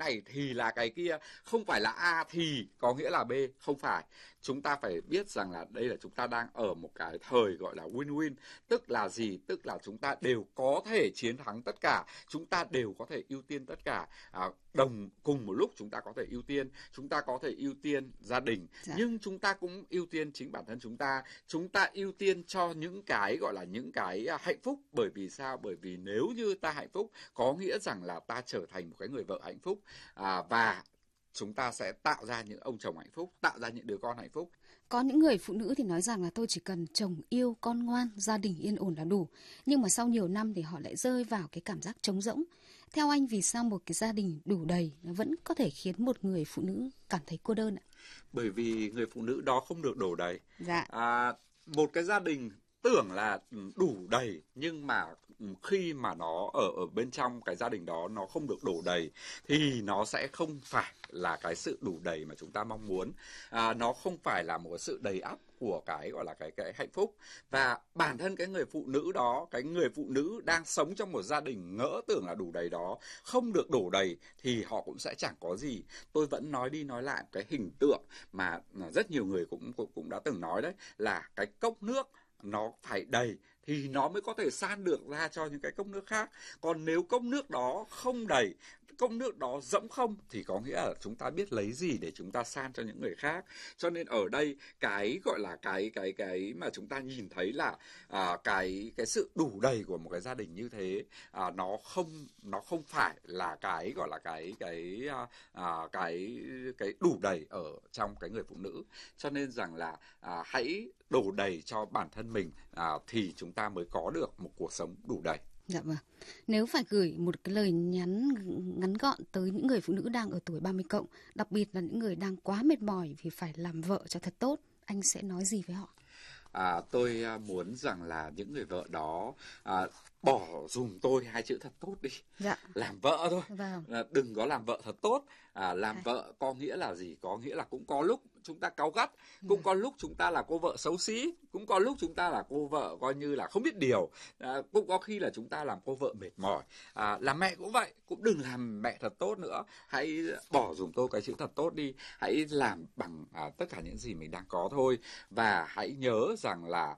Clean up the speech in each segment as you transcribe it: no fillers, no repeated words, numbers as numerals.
này thì là cái kia, không phải là A thì có nghĩa là B, không phải. Chúng ta phải biết rằng là đây là chúng ta đang ở một cái thời gọi là win-win, tức là gì? Tức là chúng ta đều có thể chiến thắng tất cả, chúng ta đều có thể ưu tiên tất cả, cùng một lúc chúng ta có thể ưu tiên gia đình, nhưng chúng ta cũng ưu tiên chính bản thân chúng ta ưu tiên cho những cái gọi là những cái hạnh phúc. Bởi vì sao? Bởi vì nếu như ta hạnh phúc có nghĩa rằng là ta trở thành một cái người vợ hạnh phúc, và chúng ta sẽ tạo ra những ông chồng hạnh phúc, tạo ra những đứa con hạnh phúc. Có những người phụ nữ thì nói rằng là tôi chỉ cần chồng yêu, con ngoan, gia đình yên ổn là đủ. Nhưng mà sau nhiều năm thì họ lại rơi vào cái cảm giác trống rỗng. Theo anh, vì sao một cái gia đình đủ đầy vẫn có thể khiến một người phụ nữ cảm thấy cô đơn ạ? Bởi vì người phụ nữ đó không được đổ đầy. Dạ. Một cái gia đình tưởng là đủ đầy, nhưng mà khi mà nó ở bên trong cái gia đình đó nó không được đổ đầy thì nó sẽ không phải là cái sự đủ đầy mà chúng ta mong muốn. Nó không phải là một sự đầy ắp của cái gọi là cái hạnh phúc. Và bản thân cái người phụ nữ đó, cái người phụ nữ đang sống trong một gia đình ngỡ tưởng là đủ đầy đó, không được đổ đầy thì họ cũng sẽ chẳng có gì. Tôi vẫn nói đi nói lại cái hình tượng mà rất nhiều người cũng đã từng nói đấy, là cái cốc nước nó phải đầy thì nó mới có thể san được ra cho những cái cốc nước khác. Còn nếu cốc nước đó không đầy, cốc nước đó rỗng không, thì có nghĩa là chúng ta biết lấy gì để chúng ta san cho những người khác. Cho nên ở đây cái gọi là cái mà chúng ta nhìn thấy là cái sự đủ đầy của một cái gia đình như thế, nó không phải là cái gọi là cái đủ đầy ở trong cái người phụ nữ. Cho nên rằng là hãy đổ đầy cho bản thân mình, thì chúng ta mới có được một cuộc sống đủ đầy. Dạ vâng. Nếu phải gửi một cái lời nhắn ngắn gọn tới những người phụ nữ đang ở tuổi 30 cộng, đặc biệt là những người đang quá mệt mỏi vì phải làm vợ cho thật tốt, anh sẽ nói gì với họ? Tôi muốn rằng là những người vợ đó bỏ dùm tôi 2 chữ thật tốt đi. Dạ. Làm vợ thôi. Vâng. Đừng có làm vợ thật tốt. Làm vợ có nghĩa là gì? Có nghĩa là cũng có lúc chúng ta cáu gắt, cũng có lúc chúng ta là cô vợ xấu xí, cũng có lúc chúng ta là cô vợ coi như là không biết điều, cũng có khi là chúng ta làm cô vợ mệt mỏi. Làm mẹ cũng vậy, cũng đừng làm mẹ thật tốt nữa. Hãy bỏ dùm tôi cái chữ thật tốt đi. Hãy làm bằng tất cả những gì mình đang có thôi. Và hãy nhớ rằng là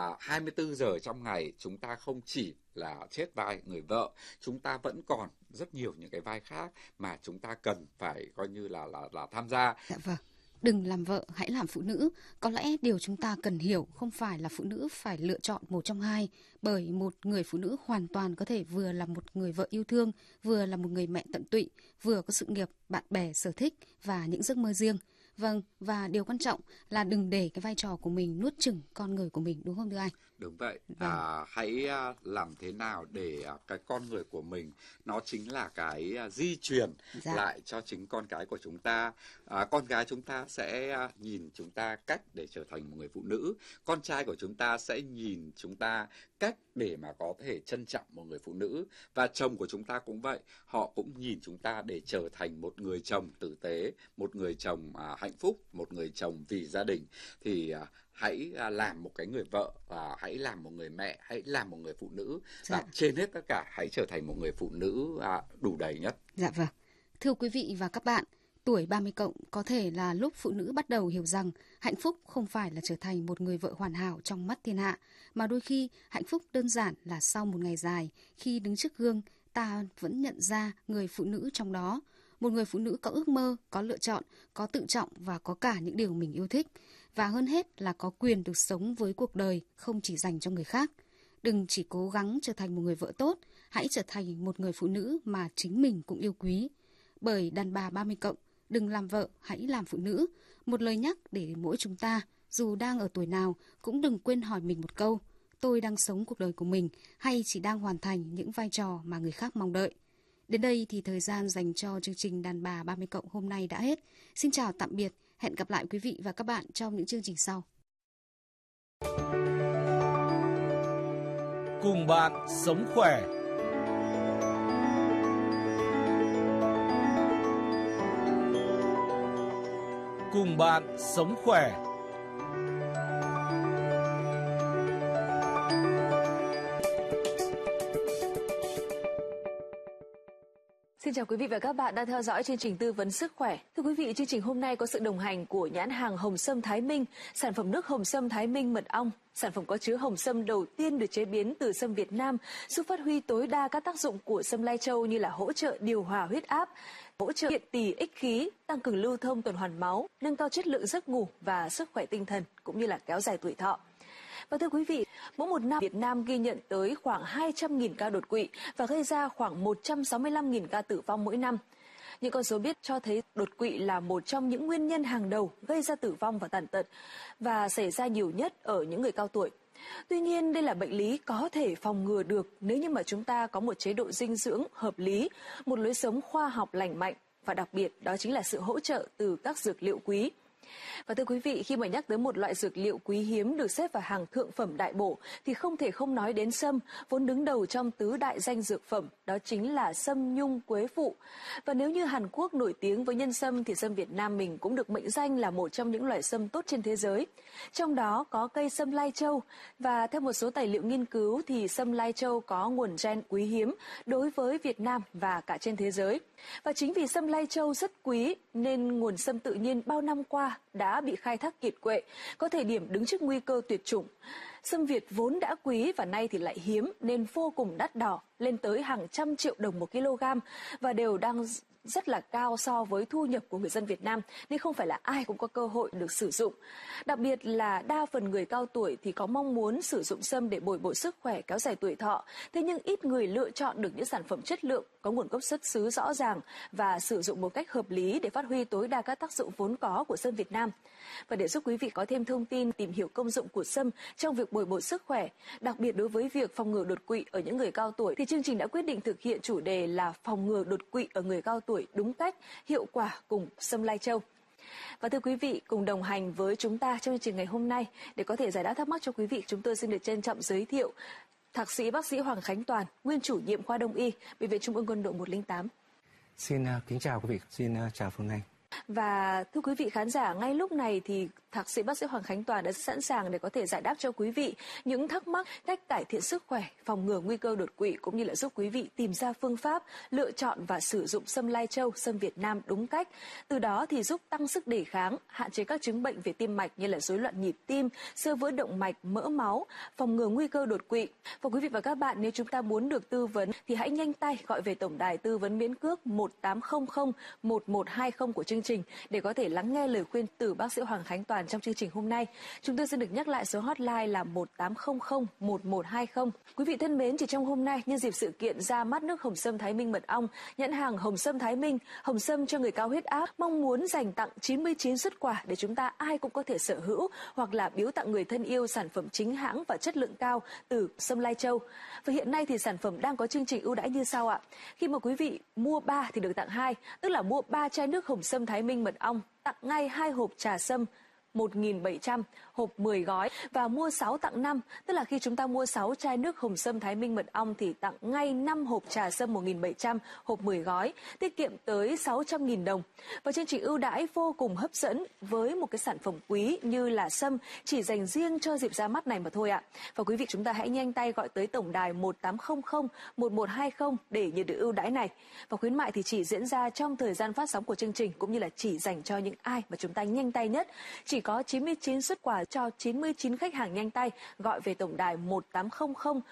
24 giờ trong ngày chúng ta không chỉ là chết vai người vợ, chúng ta vẫn còn rất nhiều những cái vai khác mà chúng ta cần phải coi như là tham gia. Dạ vâng. Đừng làm vợ, hãy làm phụ nữ. Có lẽ điều chúng ta cần hiểu không phải là phụ nữ phải lựa chọn một trong hai, bởi một người phụ nữ hoàn toàn có thể vừa là một người vợ yêu thương, vừa là một người mẹ tận tụy, vừa có sự nghiệp, bạn bè, sở thích và những giấc mơ riêng. Vâng, và điều quan trọng là đừng để cái vai trò của mình nuốt chửng con người của mình, đúng không thưa anh? Đúng vậy. Vâng. Hãy làm thế nào để cái con người của mình nó chính là cái di truyền lại cho chính con cái của chúng ta. Con gái chúng ta sẽ nhìn chúng ta cách để trở thành một người phụ nữ. Con trai của chúng ta sẽ nhìn chúng ta cách để mà có thể trân trọng một người phụ nữ. Và chồng của chúng ta cũng vậy. Họ cũng nhìn chúng ta để trở thành một người chồng tử tế, một người chồng hạnh phúc, một người chồng vì gia đình. Thì hãy làm một cái người vợ, hãy làm một người mẹ, hãy làm một người phụ nữ. Và trên hết tất cả hãy trở thành một người phụ nữ đủ đầy nhất. Dạ vâng. Thưa quý vị và các bạn, tuổi 30 cộng có thể là lúc phụ nữ bắt đầu hiểu rằng hạnh phúc không phải là trở thành một người vợ hoàn hảo trong mắt thiên hạ, mà đôi khi hạnh phúc đơn giản là sau một ngày dài, khi đứng trước gương, ta vẫn nhận ra người phụ nữ trong đó. Một người phụ nữ có ước mơ, có lựa chọn, có tự trọng và có cả những điều mình yêu thích. Và hơn hết là có quyền được sống với cuộc đời không chỉ dành cho người khác. Đừng chỉ cố gắng trở thành một người vợ tốt, hãy trở thành một người phụ nữ mà chính mình cũng yêu quý. Bởi đàn bà 30 cộng, đừng làm vợ, hãy làm phụ nữ. Một lời nhắc để mỗi chúng ta, dù đang ở tuổi nào, cũng đừng quên hỏi mình một câu: tôi đang sống cuộc đời của mình hay chỉ đang hoàn thành những vai trò mà người khác mong đợi? Đến đây thì thời gian dành cho chương trình Đàn bà 30 cộng hôm nay đã hết. Xin chào tạm biệt, hẹn gặp lại quý vị và các bạn trong những chương trình sau. Cùng bạn sống khỏe. Cùng bạn sống khỏe. Xin chào quý vị và các bạn đang theo dõi chương trình tư vấn sức khỏe. Thưa quý vị, chương trình hôm nay có sự đồng hành của nhãn hàng Hồng Sâm Thái Minh, sản phẩm nước Hồng Sâm Thái Minh mật ong. Sản phẩm có chứa hồng sâm đầu tiên được chế biến từ sâm Việt Nam, giúp phát huy tối đa các tác dụng của sâm lai châu như là hỗ trợ điều hòa huyết áp, hỗ trợ điện tỳ ích khí, tăng cường lưu thông tuần hoàn máu, nâng cao chất lượng giấc ngủ và sức khỏe tinh thần, cũng như là kéo dài tuổi thọ. Và thưa quý vị, mỗi một năm Việt Nam ghi nhận tới khoảng 200.000 ca đột quỵ và gây ra khoảng 165.000 ca tử vong mỗi năm. Những con số biết cho thấy đột quỵ là một trong những nguyên nhân hàng đầu gây ra tử vong và tàn tật và xảy ra nhiều nhất ở những người cao tuổi. Tuy nhiên, đây là bệnh lý có thể phòng ngừa được nếu như mà chúng ta có một chế độ dinh dưỡng hợp lý, một lối sống khoa học lành mạnh và đặc biệt đó chính là sự hỗ trợ từ các dược liệu quý. Và thưa quý vị, khi mà nhắc tới một loại dược liệu quý hiếm được xếp vào hàng thượng phẩm đại bổ thì không thể không nói đến sâm, vốn đứng đầu trong tứ đại danh dược phẩm, đó chính là sâm nhung quế phụ. Và nếu như Hàn Quốc nổi tiếng với nhân sâm thì sâm Việt Nam mình cũng được mệnh danh là một trong những loài sâm tốt trên thế giới. Trong đó có cây sâm lai châu, và theo một số tài liệu nghiên cứu thì sâm lai châu có nguồn gen quý hiếm đối với Việt Nam và cả trên thế giới. Và chính vì sâm lai châu rất quý nên nguồn sâm tự nhiên bao năm qua đã bị khai thác kiệt quệ, có thời điểm đứng trước nguy cơ tuyệt chủng. Sâm Việt vốn đã quý và nay thì lại hiếm nên vô cùng đắt đỏ, lên tới hàng trăm triệu đồng một kg và đều đang rất là cao so với thu nhập của người dân Việt Nam, nên không phải là ai cũng có cơ hội được sử dụng. Đặc biệt là đa phần người cao tuổi thì có mong muốn sử dụng sâm để bồi bổ sức khỏe, kéo dài tuổi thọ. Thế nhưng ít người lựa chọn được những sản phẩm chất lượng, có nguồn gốc xuất xứ rõ ràng và sử dụng một cách hợp lý để phát huy tối đa các tác dụng vốn có của sâm Việt Nam. Và để giúp quý vị có thêm thông tin, tìm hiểu công dụng của sâm trong việc bồi bổ sức khỏe, đặc biệt đối với việc phòng ngừa đột quỵ ở những người cao tuổi, thì chương trình đã quyết định thực hiện chủ đề là phòng ngừa đột quỵ ở người cao tuổi đúng cách, hiệu quả cùng sâm lai châu. Và thưa quý vị, cùng đồng hành với chúng ta trong chương trình ngày hôm nay để có thể giải đáp thắc mắc cho quý vị, chúng tôi xin được trân trọng giới thiệu Thạc sĩ bác sĩ Hoàng Khánh Toàn, nguyên chủ nhiệm khoa Đông y, Bệnh viện Trung ương Quân đội 108. Xin kính chào quý vị, xin chào Phương Anh. Và thưa quý vị khán giả, ngay lúc này thì Thạc sĩ bác sĩ Hoàng Khánh Toàn đã sẵn sàng để có thể giải đáp cho quý vị những thắc mắc cách cải thiện sức khỏe, phòng ngừa nguy cơ đột quỵ, cũng như là giúp quý vị tìm ra phương pháp lựa chọn và sử dụng sâm lai châu, sâm Việt Nam đúng cách. Từ đó thì giúp tăng sức đề kháng, hạn chế các chứng bệnh về tim mạch như là rối loạn nhịp tim, xơ vữa động mạch, mỡ máu, phòng ngừa nguy cơ đột quỵ. Và quý vị và các bạn, nếu chúng ta muốn được tư vấn thì hãy nhanh tay gọi về tổng đài tư vấn miễn cước 1800 1120 của chương trình để có thể lắng nghe lời khuyên từ bác sĩ Hoàng Khánh Toàn trong chương trình hôm nay. Chúng tôi xin được nhắc lại số hotline là 1800 1120. Quý vị thân mến, chỉ trong hôm nay, nhân dịp sự kiện ra mắt nước Hồng Sâm Thái Minh mật ong, nhãn hàng Hồng Sâm Thái Minh, hồng sâm cho người cao huyết áp, mong muốn dành tặng 99 suất quà để chúng ta ai cũng có thể sở hữu hoặc là biếu tặng người thân yêu sản phẩm chính hãng và chất lượng cao từ sâm lai châu. Và hiện nay thì sản phẩm đang có chương trình ưu đãi như sau ạ. Khi mà quý vị mua 3 thì được tặng 2, tức là mua 3 chai nước Hồng Sâm Thái Minh mật ong, tặng ngay 2 hộp trà sâm 1.700, hộp 10 gói, và mua 6 tặng 5, tức là khi chúng ta mua 6 chai nước Hồng Sâm Thái Minh mật ong thì tặng ngay 5 hộp trà sâm 1.700, hộp 10 gói, tiết kiệm tới 600.000 đồng. Và chương trình ưu đãi vô cùng hấp dẫn với một cái sản phẩm quý như là sâm chỉ dành riêng cho dịp ra mắt này mà thôi ạ. Và quý vị chúng ta hãy nhanh tay gọi tới tổng đài 1800 1120 để nhận được ưu đãi này. Và khuyến mại thì chỉ diễn ra trong thời gian phát sóng của chương trình, cũng như là chỉ dành cho những ai mà chúng ta nhanh tay nhất. Chỉ có 99 suất quà cho 99 khách hàng nhanh tay gọi về tổng đài 1800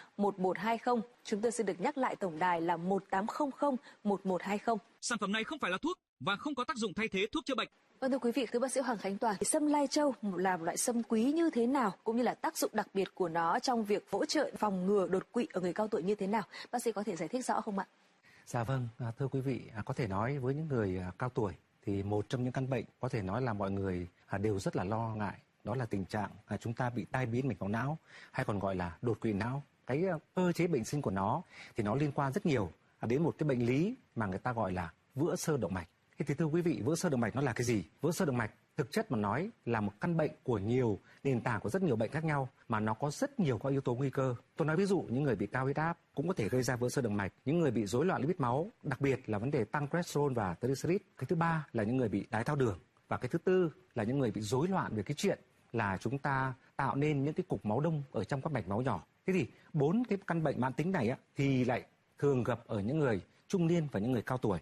1120. Chúng tôi xin được nhắc lại tổng đài là 1800 1120. Sản phẩm này không phải là thuốc và không có tác dụng thay thế thuốc chữa bệnh. Vâng, thưa quý vị, thưa bác sĩ Hoàng Khánh Toàn, sâm lai châu là một loại sâm quý như thế nào, cũng như là tác dụng đặc biệt của nó trong việc hỗ trợ phòng ngừa đột quỵ ở người cao tuổi như thế nào? Bác sĩ có thể giải thích rõ không ạ? Dạ vâng, thưa quý vị, có thể nói với những người cao tuổi thì một trong những căn bệnh có thể nói là mọi người đều rất là lo ngại, đó là tình trạng chúng ta bị tai biến mạch máu não, hay còn gọi là đột quỵ não. Cái cơ chế bệnh sinh của nó thì nó liên quan rất nhiều đến một cái bệnh lý mà người ta gọi là vữa xơ động mạch. Thì thưa quý vị, vữa xơ động mạch nó là cái gì? Vữa xơ động mạch thực chất mà nói là một căn bệnh của nhiều nền tảng của rất nhiều bệnh khác nhau, mà nó có rất nhiều các yếu tố nguy cơ. Tôi nói ví dụ những người bị cao huyết áp cũng có thể gây ra vữa xơ động mạch, những người bị rối loạn lipid máu, đặc biệt là vấn đề tăng cholesterol và triglycerid. Cái thứ ba là những người bị đái tháo đường, và cái thứ tư là những người bị rối loạn về cái chuyện là chúng ta tạo nên những cái cục máu đông ở trong các mạch máu nhỏ. Thế thì 4 cái căn bệnh mãn tính này thì lại thường gặp ở những người trung niên và những người cao tuổi.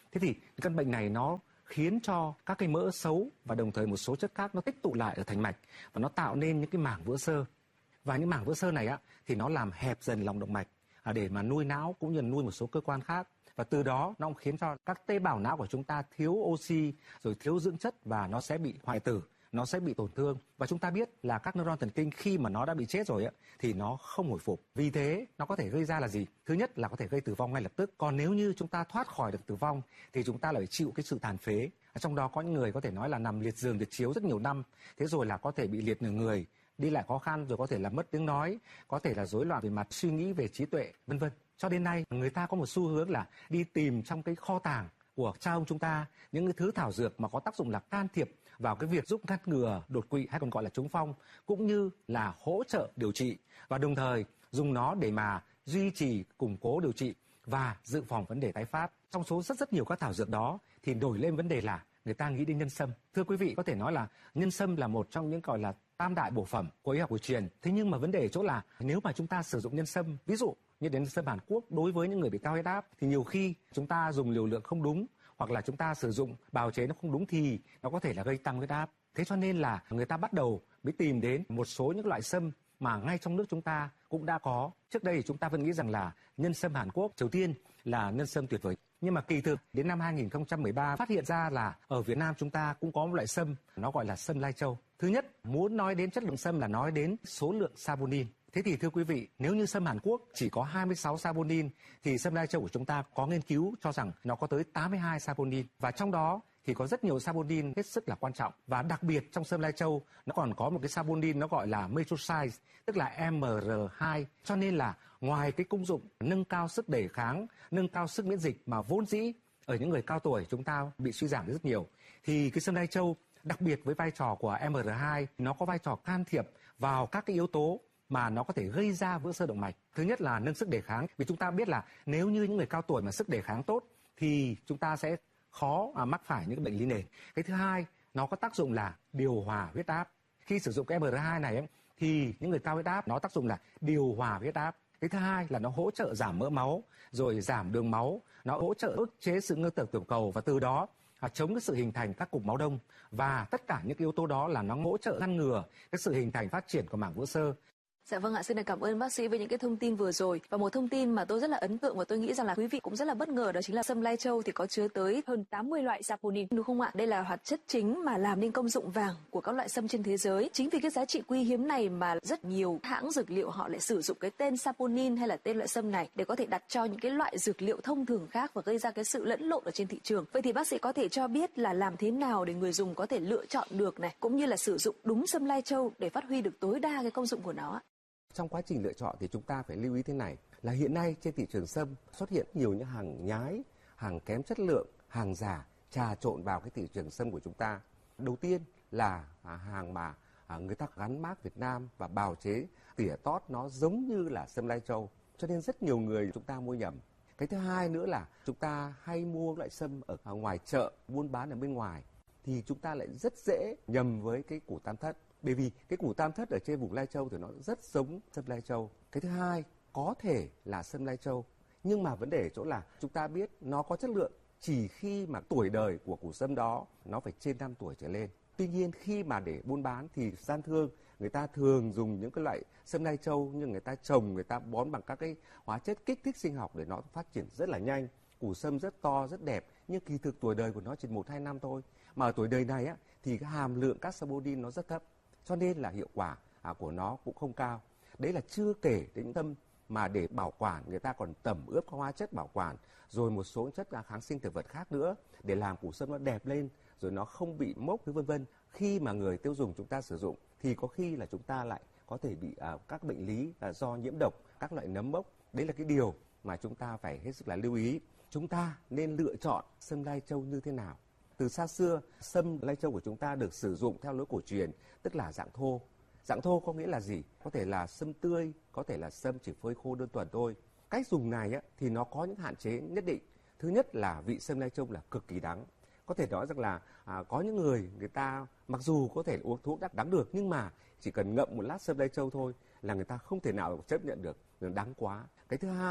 Thế thì căn bệnh này nó khiến cho các cái mỡ xấu và đồng thời một số chất khác nó tích tụ lại ở thành mạch và nó tạo nên những cái mảng vữa xơ. Và những mảng vữa xơ này thì nó làm hẹp dần lòng động mạch để mà nuôi não cũng như là nuôi một số cơ quan khác. Và từ đó nó cũng khiến cho các tế bào não của chúng ta thiếu oxy, rồi thiếu dưỡng chất và nó sẽ bị hoại tử, nó sẽ bị tổn thương. Và chúng ta biết là các neuron thần kinh khi mà nó đã bị chết rồi thì nó không hồi phục. Vì thế nó có thể gây ra là gì? Thứ nhất là có thể gây tử vong ngay lập tức. Còn nếu như chúng ta thoát khỏi được tử vong thì chúng ta lại chịu cái sự tàn phế. Trong đó có những người có thể nói là nằm liệt giường liệt chiếu rất nhiều năm, thế rồi là có thể bị liệt nửa người, đi lại khó khăn, rồi có thể là mất tiếng nói, có thể là rối loạn về mặt suy nghĩ, về trí tuệ, vân vân. Cho đến nay người ta có một xu hướng là đi tìm trong cái kho tàng của cha ông chúng ta những cái thứ thảo dược mà có tác dụng là can thiệp vào cái việc giúp ngăn ngừa đột quỵ hay còn gọi là trúng phong, cũng như là hỗ trợ điều trị và đồng thời dùng nó để mà duy trì, củng cố điều trị và dự phòng vấn đề tái phát. Trong số rất nhiều các thảo dược đó thì nổi lên vấn đề là người ta nghĩ đến nhân sâm. Thưa quý vị, có thể nói là nhân sâm là một trong những gọi là tam đại bổ phẩm của y học cổ truyền. Thế nhưng mà vấn đề ở chỗ là nếu mà chúng ta sử dụng nhân sâm, ví dụ như đến nhân sâm Hàn Quốc đối với những người bị cao huyết áp thì nhiều khi chúng ta dùng liều lượng không đúng hoặc là chúng ta sử dụng bào chế nó không đúng thì nó có thể là gây tăng huyết áp. Thế cho nên là người ta bắt đầu mới tìm đến một số những loại sâm mà ngay trong nước chúng ta cũng đã có. Trước đây thì chúng ta vẫn nghĩ rằng là nhân sâm Hàn Quốc, Triều Tiên là nhân sâm tuyệt vời. Nhưng mà kỳ thực đến năm 2013 phát hiện ra là ở Việt Nam chúng ta cũng có một loại sâm, nó gọi là sâm Lai Châu. Thứ nhất, muốn nói đến chất lượng sâm là nói đến số lượng saponin. Thế thì thưa quý vị, nếu như sâm Hàn Quốc chỉ có 26 saponin thì sâm Lai Châu của chúng ta có nghiên cứu cho rằng nó có tới 82 saponin. Và trong đó thì có rất nhiều saponin hết sức là quan trọng. Và đặc biệt trong sâm Lai Châu nó còn có một cái saponin nó gọi là metroside, tức là MR2. Cho nên là ngoài cái công dụng nâng cao sức đề kháng, nâng cao sức miễn dịch mà vốn dĩ ở những người cao tuổi chúng ta bị suy giảm rất nhiều, thì cái sâm Lai Châu đặc biệt với vai trò của MR2 nó có vai trò can thiệp vào các cái yếu tố mà nó có thể gây ra vữa xơ động mạch. Thứ nhất là nâng sức đề kháng, vì chúng ta biết là nếu như những người cao tuổi mà sức đề kháng tốt thì chúng ta sẽ khó mắc phải những bệnh lý nền. Cái thứ hai, nó có tác dụng là điều hòa huyết áp. Khi sử dụng cái MR2 này thì những người cao huyết áp nó tác dụng là điều hòa huyết áp. Cái thứ hai là nó hỗ trợ giảm mỡ máu, rồi giảm đường máu, nó hỗ trợ ức chế sự ngưng tụ tiểu cầu và từ đó chống cái sự hình thành các cục máu đông. Và tất cả những cái yếu tố đó là nó hỗ trợ ngăn ngừa cái sự hình thành phát triển của mảng vữa xơ. Dạ vâng ạ, xin cảm ơn bác sĩ với những cái thông tin vừa rồi. Và một thông tin mà tôi rất là ấn tượng và tôi nghĩ rằng là quý vị cũng rất là bất ngờ, đó chính là sâm Lai Châu thì có chứa tới hơn 80 loại saponin, đúng không ạ? Đây là hoạt chất chính mà làm nên công dụng vàng của các loại sâm trên thế giới. Chính vì cái giá trị quý hiếm này mà rất nhiều hãng dược liệu họ lại sử dụng cái tên saponin hay là tên loại sâm này để có thể đặt cho những cái loại dược liệu thông thường khác và gây ra cái sự lẫn lộn ở trên thị trường. Vậy thì bác sĩ có thể cho biết là làm thế nào để người dùng có thể lựa chọn được này, cũng như là sử dụng đúng sâm Lai Châu để phát huy được tối đa cái công dụng của nó ạ? Trong quá trình lựa chọn thì chúng ta phải lưu ý thế này là hiện nay trên thị trường sâm xuất hiện nhiều những hàng nhái, hàng kém chất lượng, hàng giả trà trộn vào cái thị trường sâm của chúng ta. Đầu tiên là hàng mà người ta gắn mác Việt Nam và bào chế tỉa tót nó giống như là sâm Lai Châu, cho nên rất nhiều người chúng ta mua nhầm. Cái thứ hai nữa là chúng ta hay mua loại sâm ở ngoài chợ buôn bán ở bên ngoài thì chúng ta lại rất dễ nhầm với cái củ tam thất. Bởi vì cái củ tam thất ở trên vùng Lai Châu thì nó rất giống sâm Lai Châu. Cái thứ hai, có thể là sâm Lai Châu, nhưng mà vấn đề ở chỗ là chúng ta biết nó có chất lượng chỉ khi mà tuổi đời của củ sâm đó nó phải trên 5 tuổi trở lên. Tuy nhiên khi mà để buôn bán thì gian thương người ta thường dùng những cái loại sâm Lai Châu nhưng người ta trồng, người ta bón bằng các cái hóa chất kích thích sinh học để nó phát triển rất là nhanh. Củ sâm rất to, rất đẹp nhưng kỳ thực tuổi đời của nó chỉ 1-2 năm thôi. Mà ở tuổi đời này thì cái hàm lượng các saponin nó rất thấp. Cho nên là hiệu quả của nó cũng không cao. Đấy là chưa kể đến những sâm mà để bảo quản người ta còn tẩm ướp các hóa chất bảo quản, rồi một số chất kháng sinh thực vật khác nữa để làm củ sâm nó đẹp lên, rồi nó không bị mốc vân vân. Khi mà người tiêu dùng chúng ta sử dụng thì có khi là chúng ta lại có thể bị các bệnh lý là do nhiễm độc, các loại nấm mốc. Đấy là cái điều mà chúng ta phải hết sức là lưu ý. Chúng ta nên lựa chọn sâm Lai Châu như thế nào? Từ xa xưa, sâm Lai Châu của chúng ta được sử dụng theo lối cổ truyền, tức là dạng thô. Dạng thô có nghĩa là gì? Có thể là sâm tươi, có thể là sâm chỉ phơi khô đơn thuần thôi. Cách dùng này thì nó có những hạn chế nhất định. Thứ nhất là vị sâm Lai Châu là cực kỳ đắng. Có thể nói rằng là có những người ta mặc dù có thể uống thuốc đắng được, nhưng mà chỉ cần ngậm một lát sâm Lai Châu thôi là người ta không thể nào chấp nhận được, đắng quá. Cái thứ hai,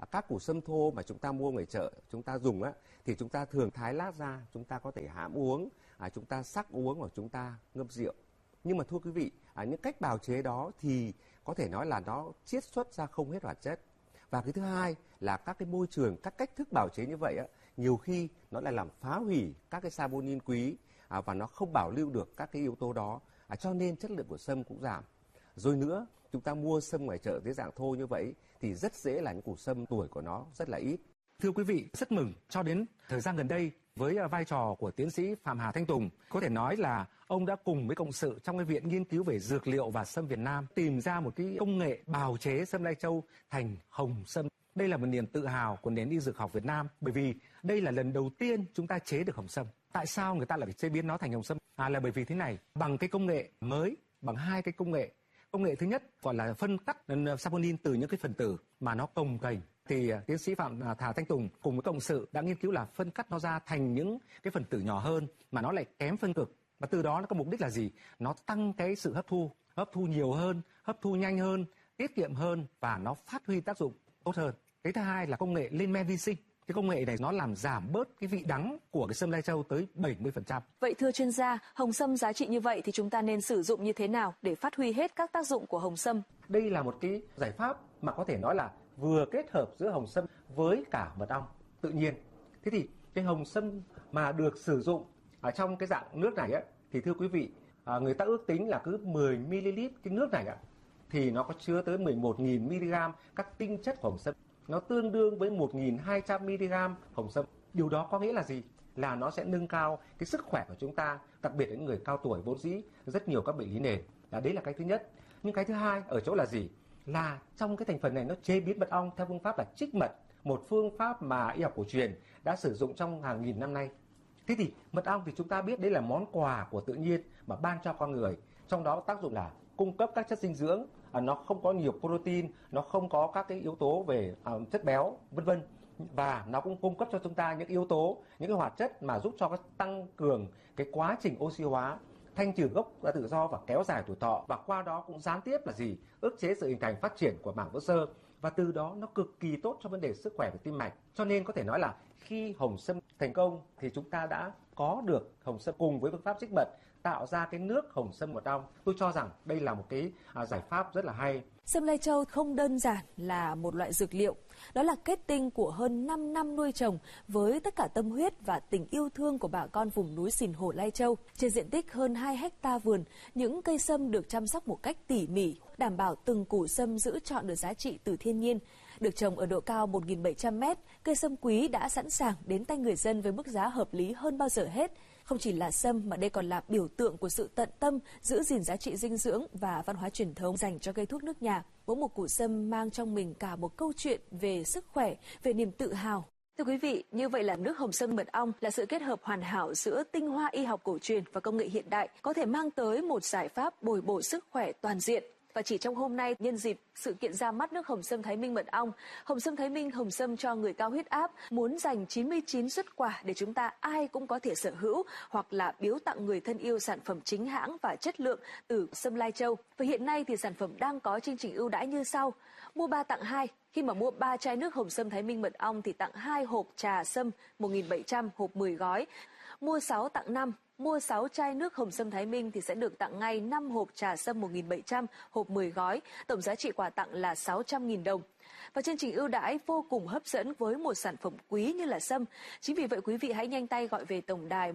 Các củ sâm thô mà chúng ta mua ngoài chợ, chúng ta dùng thì chúng ta thường thái lát ra, chúng ta có thể hãm uống, chúng ta sắc uống hoặc chúng ta ngâm rượu. Nhưng mà thưa quý vị, những cách bào chế đó thì có thể nói là nó chiết xuất ra không hết hoạt chất. Và cái thứ hai là các cái môi trường, các cách thức bào chế như vậy nhiều khi nó lại làm phá hủy các cái saponin quý và nó không bảo lưu được các cái yếu tố đó, cho nên chất lượng của sâm cũng giảm. Rồi nữa, chúng ta mua sâm ngoài chợ dưới dạng thô như vậy thì rất dễ là những củ sâm tuổi của nó rất là ít. Thưa quý vị, rất mừng cho đến thời gian gần đây với vai trò của tiến sĩ Phạm Hà Thanh Tùng, có thể nói là ông đã cùng với cộng sự trong cái Viện Nghiên cứu về Dược liệu và Sâm Việt Nam tìm ra một cái công nghệ bào chế sâm Lai Châu thành hồng sâm. Đây là một niềm tự hào của nền y dược học Việt Nam, bởi vì đây là lần đầu tiên chúng ta chế được hồng sâm. Tại sao người ta lại phải chế biến nó thành hồng sâm? Là bởi vì thế này, bằng cái công nghệ mới, bằng hai cái công nghệ. Công nghệ thứ nhất gọi là phân cắt saponin từ những cái phần tử mà nó cồng kềnh. Thì tiến sĩ Phạm Hà Thanh Tùng cùng với cộng sự đã nghiên cứu là phân cắt nó ra thành những cái phần tử nhỏ hơn mà nó lại kém phân cực. Và từ đó nó có mục đích là gì? Nó tăng cái sự hấp thu nhiều hơn, hấp thu nhanh hơn, tiết kiệm hơn và nó phát huy tác dụng tốt hơn. Cái thứ hai là công nghệ lên men vi sinh. Cái công nghệ này nó làm giảm bớt cái vị đắng của cái sâm Lai Châu tới 70%. Vậy thưa chuyên gia, hồng sâm giá trị như vậy thì chúng ta nên sử dụng như thế nào để phát huy hết các tác dụng của hồng sâm? Đây là một cái giải pháp mà có thể nói là vừa kết hợp giữa hồng sâm với cả mật ong tự nhiên. Thế thì cái hồng sâm mà được sử dụng ở trong cái dạng nước này thì thưa quý vị, người ta ước tính là cứ 10 ml cái nước này thì nó có chứa tới 11.000 mg các tinh chất của hồng sâm. Nó tương đương với 1.200 mg hồng sâm. Điều đó có nghĩa là gì? Là nó sẽ nâng cao cái sức khỏe của chúng ta, đặc biệt là những người cao tuổi vốn dĩ rất nhiều các bệnh lý nền. Đấy là cái thứ nhất. Nhưng cái thứ hai ở chỗ là gì? Là trong cái thành phần này nó chế biến mật ong theo phương pháp là trích mật, một phương pháp mà y học cổ truyền đã sử dụng trong hàng nghìn năm nay. Thế thì mật ong thì chúng ta biết đây là món quà của tự nhiên mà ban cho con người. Trong đó tác dụng là cung cấp các chất dinh dưỡng, nó không có nhiều protein, nó không có các cái yếu tố về chất béo, vân vân. Và nó cũng cung cấp cho chúng ta những yếu tố, những cái hoạt chất mà giúp cho tăng cường cái quá trình oxy hóa, thanh trừ gốc tự do và kéo dài tuổi thọ, và qua đó cũng gián tiếp là gì? Ức chế sự hình thành phát triển của mảng vữa xơ, và từ đó nó cực kỳ tốt cho vấn đề sức khỏe của tim mạch. Cho nên có thể nói là khi hồng sâm thành công thì chúng ta đã có được hồng sâm cùng với phương pháp trích mật tạo ra cái nước hồng sâm mật ong. Tôi cho rằng đây là một cái giải pháp rất là hay. Sâm Lai Châu không đơn giản là một loại dược liệu, đó là kết tinh của hơn 5 năm nuôi trồng với tất cả tâm huyết và tình yêu thương của bà con vùng núi Sìn Hồ Lai Châu. Trên diện tích hơn 2 hecta vườn, những cây sâm được chăm sóc một cách tỉ mỉ, đảm bảo từng củ sâm giữ trọn được giá trị từ thiên nhiên. Được trồng ở độ cao 1.700 m, cây sâm quý đã sẵn sàng đến tay người dân với mức giá hợp lý hơn bao giờ hết. Không chỉ là sâm mà đây còn là biểu tượng của sự tận tâm giữ gìn giá trị dinh dưỡng và văn hóa truyền thống dành cho cây thuốc nước nhà. Mỗi một củ sâm mang trong mình cả một câu chuyện về sức khỏe, về niềm tự hào. Thưa quý vị, như vậy là nước hồng sâm mật ong là sự kết hợp hoàn hảo giữa tinh hoa y học cổ truyền và công nghệ hiện đại, có thể mang tới một giải pháp bồi bổ sức khỏe toàn diện. Và chỉ trong hôm nay, nhân dịp sự kiện ra mắt nước hồng sâm Thái Minh mật ong, hồng sâm Thái Minh, hồng sâm cho người cao huyết áp, muốn dành 99 suất quà để chúng ta ai cũng có thể sở hữu hoặc là biếu tặng người thân yêu sản phẩm chính hãng và chất lượng từ sâm Lai Châu. Và hiện nay thì sản phẩm đang có chương trình ưu đãi như sau: mua 3 tặng 2. Khi mà mua 3 chai nước hồng sâm Thái Minh mật ong thì tặng 2 hộp trà sâm 1.700, hộp 10 gói. Mua 6 tặng 5. Mua 6 chai nước hồng sâm Thái Minh thì sẽ được tặng ngay 5 hộp trà sâm 1.700, hộp 10 gói. Tổng giá trị quà tặng là 600.000 đồng. Và chương trình ưu đãi vô cùng hấp dẫn với một sản phẩm quý như là sâm. Chính vì vậy quý vị hãy nhanh tay gọi về tổng đài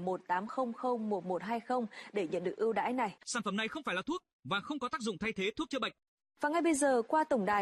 18001120 để nhận được ưu đãi này. Sản phẩm này không phải là thuốc và không có tác dụng thay thế thuốc chữa bệnh. Và ngay bây giờ qua tổng đài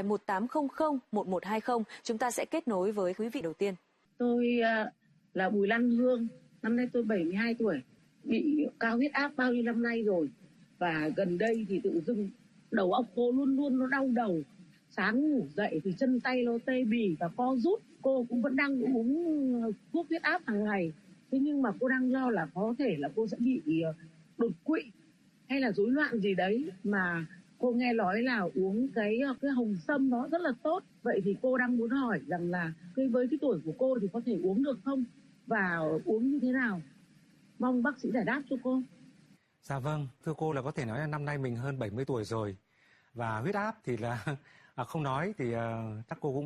18001120 chúng ta sẽ kết nối với quý vị đầu tiên. Tôi là Bùi Lan Hương, năm nay tôi 72 tuổi. Bị cao huyết áp bao nhiêu năm nay rồi, và gần đây thì tự dưng đầu óc cô luôn luôn nó đau đầu, sáng ngủ dậy thì chân tay nó tê bì và co rút. Cô cũng vẫn đang uống thuốc huyết áp hàng ngày, thế nhưng mà cô đang lo là có thể là cô sẽ bị đột quỵ hay là rối loạn gì đấy, mà cô nghe nói là uống cái hồng sâm nó rất là tốt. Vậy thì cô đang muốn hỏi rằng là với cái tuổi của cô thì có thể uống được không, và uống như thế nào? Mong bác sĩ giải đáp cho cô. Dạ vâng, thưa cô là có thể nói là năm nay mình hơn 70 tuổi rồi. Và huyết áp thì là không nói thì chắc cô cũng biết.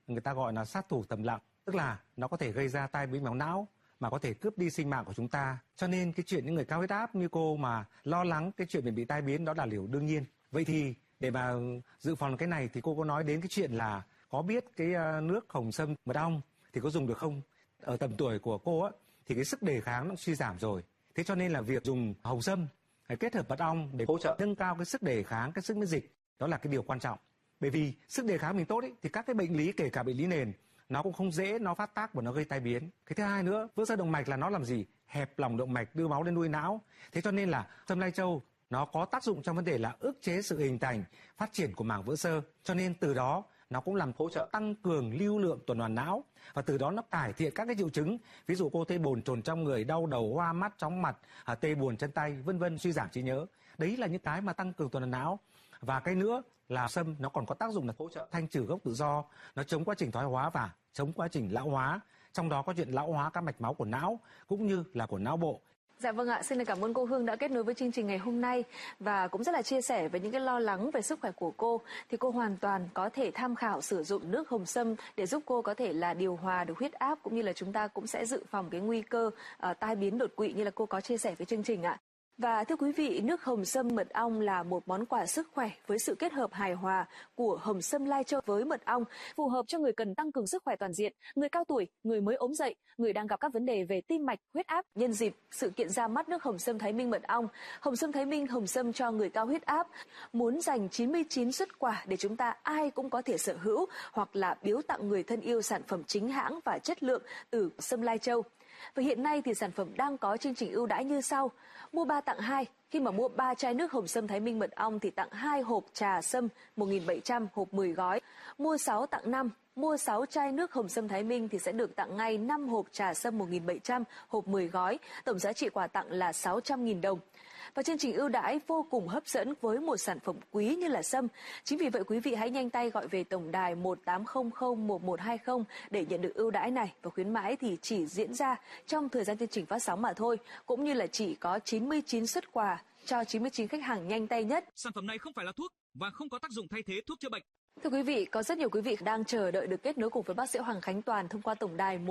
người ta gọi là sát thủ thầm lặng, tức là nó có thể gây ra tai biến mạch não mà có thể cướp đi sinh mạng của chúng ta. Cho nên cái chuyện những người cao huyết áp như cô mà lo lắng cái chuyện mình bị tai biến đó là điều đương nhiên. Vậy thì để mà dự phòng cái này thì cô có nói đến cái chuyện là có biết cái nước hồng sâm mật ong thì có dùng được không? Ở tầm tuổi của cô á thì cái sức đề kháng nó suy giảm rồi. Thế cho nên là việc dùng hồng sâm kết hợp mật ong để hỗ trợ nâng cao cái sức đề kháng, cái sức miễn dịch đó là cái điều quan trọng. Bởi vì sức đề kháng mình tốt ấy, thì các cái bệnh lý kể cả bệnh lý nền nó cũng không dễ nó phát tác và nó gây tai biến. Cái thứ hai nữa, vỡ xơ động mạch là nó làm gì? Hẹp lòng động mạch, đưa máu lên nuôi não. Thế cho nên là sâm lai châu nó có tác dụng trong vấn đề là ức chế sự hình thành, phát triển của màng vỡ xơ. Cho nên từ đó nó cũng làm hỗ trợ tăng cường lưu lượng tuần hoàn não và từ đó nó cải thiện các cái triệu chứng. Ví dụ cô thấy bồn chồn trong người, đau đầu, hoa mắt, chóng mặt, tê buồn chân tay, vân vân, suy giảm trí nhớ. Đấy là những cái mà tăng cường tuần hoàn não. Và cái nữa là sâm nó còn có tác dụng là hỗ trợ thanh trừ gốc tự do, nó chống quá trình thoái hóa và chống quá trình lão hóa. Trong đó có chuyện lão hóa các mạch máu của não cũng như là của não bộ. Dạ vâng ạ, xin cảm ơn cô Hương đã kết nối với chương trình ngày hôm nay và cũng rất là chia sẻ về những cái lo lắng về sức khỏe của cô. Thì cô hoàn toàn có thể tham khảo sử dụng nước hồng sâm để giúp cô có thể là điều hòa được huyết áp, cũng như là chúng ta cũng sẽ dự phòng cái nguy cơ tai biến đột quỵ như là cô có chia sẻ với chương trình ạ. Và thưa quý vị, nước hồng sâm mật ong là một món quà sức khỏe với sự kết hợp hài hòa của hồng sâm lai châu với mật ong, phù hợp cho người cần tăng cường sức khỏe toàn diện, người cao tuổi, người mới ốm dậy, người đang gặp các vấn đề về tim mạch, huyết áp. Nhân dịp sự kiện ra mắt nước hồng sâm Thái Minh mật ong, hồng sâm Thái Minh, hồng sâm cho người cao huyết áp, muốn dành 99 suất quà để chúng ta ai cũng có thể sở hữu hoặc là biếu tặng người thân yêu sản phẩm chính hãng và chất lượng từ sâm lai châu. Và hiện nay thì sản phẩm đang có chương trình ưu đãi như sau: mua 3 tặng 2. Khi mà mua 3 chai nước hồng sâm Thái Minh mật ong thì tặng 2 hộp trà sâm 1.700, hộp 10 gói. Mua 6 tặng 5. Mua 6 chai nước hồng sâm Thái Minh thì sẽ được tặng ngay 5 hộp trà sâm 1.700, hộp 10 gói. Tổng giá trị quà tặng là 600.000 đồng. Và chương trình ưu đãi vô cùng hấp dẫn với một sản phẩm quý như là sâm. Chính vì vậy quý vị hãy nhanh tay gọi về tổng đài 18001120 để nhận được ưu đãi này. Và khuyến mãi thì chỉ diễn ra trong thời gian chương trình phát sóng mà thôi. Cũng như là chỉ có 99 suất quà cho 99 khách hàng nhanh tay nhất. Sản phẩm này không phải là thuốc và không có tác dụng thay thế thuốc chữa bệnh. Thưa quý vị, có rất nhiều quý vị đang chờ đợi được kết nối cùng với bác sĩ Hoàng Khánh Toàn thông qua tổng đài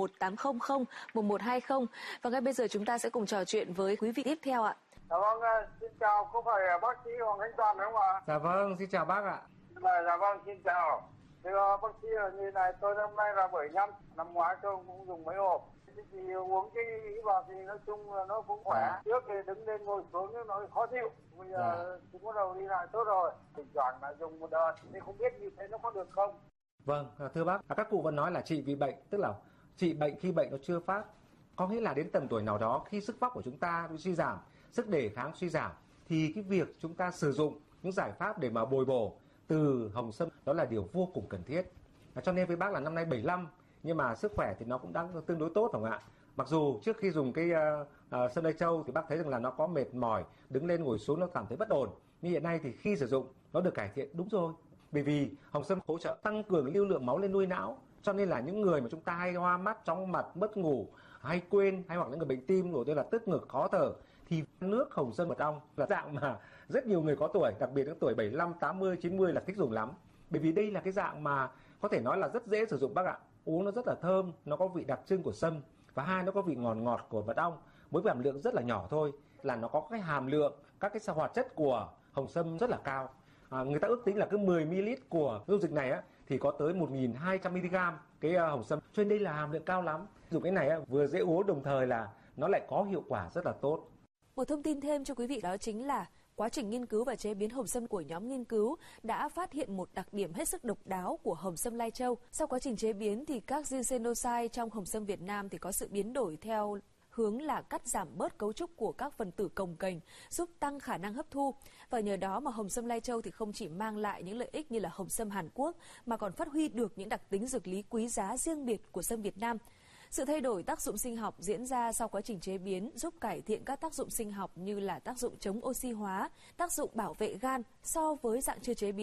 18001120. Và ngay bây giờ chúng ta sẽ cùng trò chuyện với quý vị tiếp theo ạ. Dạ vâng, xin chào, có phải bác sĩ Hoàng Khánh Toàn đúng không ạ? Dạ vâng, xin chào bác ạ. Dạ vâng, xin chào. Thưa bác sĩ, như này tôi năm nay là 75, năm ngoái tôi cũng dùng mấy hộp. Thì uống cái vào thì nói chung là nó cũng khỏe. Trước thì đứng lên ngồi xuống nó khó chịu. Bây giờ thì bắt đầu đi lại tốt rồi. Thỉnh thoảng là dùng một đợt, thì không biết như thế nó có được không? Vâng, thưa bác, các cụ vẫn nói là trị vì bệnh, tức là trị bệnh khi bệnh nó chưa phát. Có nghĩa là đến tầm tuổi nào đó khi sức vóc của chúng ta bị suy giảm, sức đề kháng suy giảm, thì cái việc chúng ta sử dụng những giải pháp để mà bồi bổ từ hồng sâm đó là điều vô cùng cần thiết. Cho nên với bác là năm nay 75 nhưng mà sức khỏe thì nó cũng đang tương đối tốt, phải không ạ? Mặc dù trước khi dùng cái sâm lai châu thì bác thấy rằng là nó có mệt mỏi, đứng lên ngồi xuống nó cảm thấy bất ổn. Nhưng hiện nay thì khi sử dụng nó được cải thiện, đúng rồi. Bởi vì hồng sâm hỗ trợ tăng cường lưu lượng máu lên nuôi não. Cho nên là những người mà chúng ta hay hoa mắt, chóng mặt, mất ngủ, hay quên, hay hoặc những người bệnh tim rồi tức là tức ngực, khó thở, thì nước hồng sâm mật ong là dạng mà rất nhiều người có tuổi, đặc biệt những tuổi 75, 80, 90 là thích dùng lắm. Bởi vì đây là cái dạng mà có thể nói là rất dễ sử dụng bác ạ. Uống nó rất là thơm, nó có vị đặc trưng của sâm. Và hai, nó có vị ngọt ngọt của mật ong, với hàm lượng rất là nhỏ thôi, là nó có cái hàm lượng các cái hoạt chất của hồng sâm rất là cao. Người ta ước tính là cứ 10 ml của dung dịch này á, thì có tới 1.200 mg cái hồng sâm. Cho nên đây là hàm lượng cao lắm. Dùng cái này á, vừa dễ uống đồng thời là nó lại có hiệu quả rất là tốt. Một thông tin thêm cho quý vị đó chính là quá trình nghiên cứu và chế biến hồng sâm của nhóm nghiên cứu đã phát hiện một đặc điểm hết sức độc đáo của hồng sâm lai châu. Sau quá trình chế biến thì các ginsenoside trong hồng sâm Việt Nam thì có sự biến đổi theo hướng là cắt giảm bớt cấu trúc của các phần tử cồng kềnh, giúp tăng khả năng hấp thu. Và nhờ đó mà hồng sâm lai châu thì không chỉ mang lại những lợi ích như là hồng sâm Hàn Quốc mà còn phát huy được những đặc tính dược lý quý giá riêng biệt của sâm Việt Nam. Sự thay đổi tác dụng sinh học diễn ra sau quá trình chế biến giúp cải thiện các tác dụng sinh học như là tác dụng chống oxy hóa, tác dụng bảo vệ gan so với dạng chưa chế biến.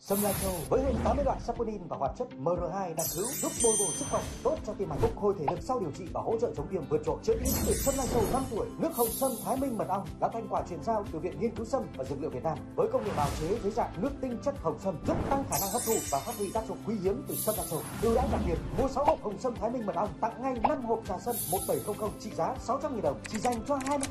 Sâm Lai Châu với hơn 80 loại saponin và hoạt chất MR2 đặc hữu giúp bồi bổ sức khỏe, tốt cho tim mạch, phục hồi thể lực sau điều trị và hỗ trợ chống viêm vượt trội. Chế biến từ Sâm Lai Châu 5 tuổi, nước hồng sâm Thái Minh mật ong là thành quả chuyển giao từ Viện Nghiên cứu Sâm và Dược liệu Việt Nam với công nghệ bào chế dưới dạng nước tinh chất hồng sâm, giúp tăng khả năng hấp thụ và phát huy tác dụng quý hiếm từ Sâm Lai Châu. Ưu đãi đặc biệt, mua 6 hộp hồng sâm Thái Minh mật ong tặng ngay 5 hộp trà sâm 1700 trị giá 600.000 đồng, chỉ dành cho 20